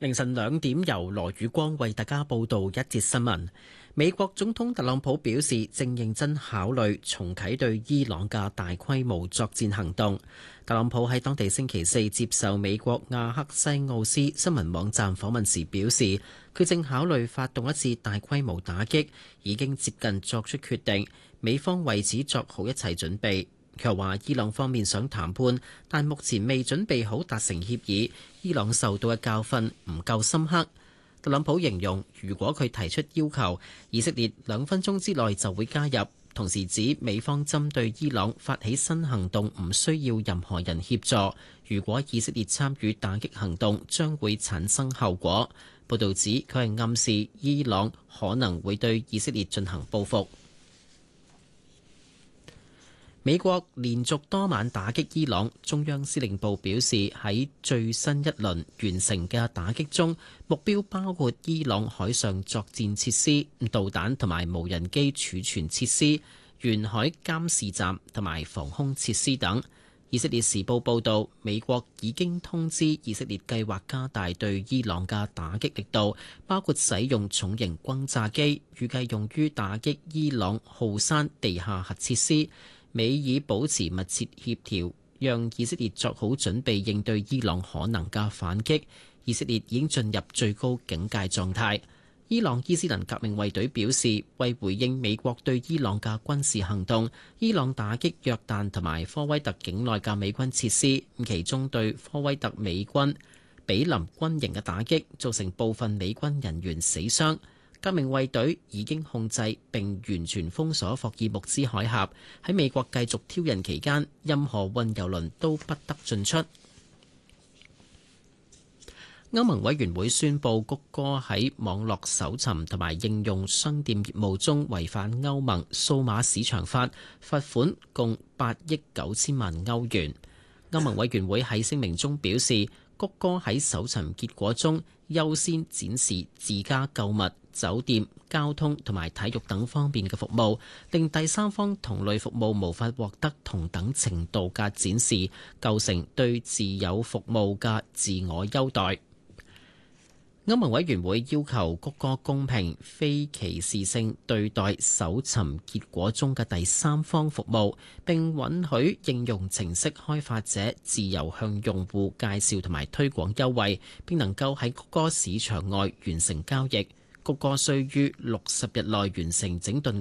凌晨2點，由羅宇光為大家報道一節新聞。美國總統特朗普表示，正認真考慮重啟對伊朗嘅大規模作戰行動。特朗普喺當地星期四接受美國亞克西奧斯新聞網站訪問時表示，佢正考慮發動一次大規模打擊，已經接近作出決定，美方為此作好一切準備。佢又話伊朗方面想談判，但目前未準備好達成協議。伊朗受到嘅教訓唔夠深刻。特朗普形容，如果佢提出要求，以色列2分鐘之內就會加入。同時指美方針對伊朗發起新行動唔需要任何人協助。如果以色列參與打擊行動，將會產生後果。報導指佢係暗示伊朗可能會對以色列進行報復。美國連續多晚打擊伊朗，中央司令部表示喺最新一輪完成嘅打擊中，目標包括伊朗海上作戰設施、導彈同埋無人機儲存設施、沿海監視站同埋防空設施等。以色列時報報導，美國已經通知以色列計劃加大對伊朗嘅打擊力度，包括使用重型轟炸機，預計用於打擊伊朗浩山地下核設施。美以保持密切協調，讓以色列作好準備應對伊朗可能嘅反擊。以色列已經進入最高警戒狀態。伊朗伊斯蘭革命衛隊表示，為回應美國對伊朗嘅軍事行動，伊朗打擊約旦同埋科威特境內嘅美軍設施，其中對科威特美軍比林軍營嘅打擊，造成部分美軍人員死傷。革命衛隊已經控制並完全封鎖霍爾木茲海峽，喺美國繼續挑釁期間，任何運油輪都不得進出。歐盟委員會宣布谷歌喺網絡搜尋同埋應用商店業務中違反歐盟數碼市場法，罰款共8億9千萬歐元。歐盟委員會喺聲明中表示，谷歌喺搜尋結果中優先展示自家購物、酒店、交通同埋體育等方面嘅服務，令第三方同類服務無法獲得同等程度嘅展示，構成對自有服務嘅自我優待。歐盟委員會要求谷歌公平、非歧視性對待搜尋結果中嘅第三方服務，並允許應用程式開發者自由向用戶介紹同埋推廣優惠，並能夠喺谷歌市場外完成交易。谷歌需於60日內完成整頓